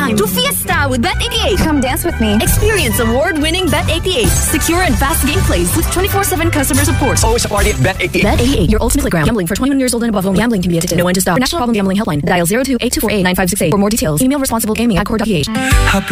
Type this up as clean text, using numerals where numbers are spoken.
time to Fiesta with Bet88. Come dance with me. Experience award-winning Bet88. Secure and fast gameplays with 24/7 customer support. Always a party at Bet88. Bet88, your ultimate playground. Gambling for 21 years old and above only. Gambling can be addictive. Know when to stop. For National Problem Gambling Helpline. Dial 02-8248-9568. For more details, email responsiblegaming@core.ph.